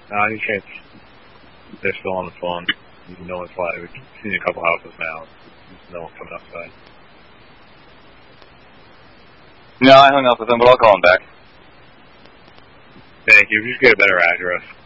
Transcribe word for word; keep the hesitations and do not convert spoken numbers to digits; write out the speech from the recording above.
Uh, you can't. They're still on the phone. No one's live. We've seen a couple houses now. There's no one coming outside. No, I hung up with them, but I'll call them back. Thank you. Just get a better address.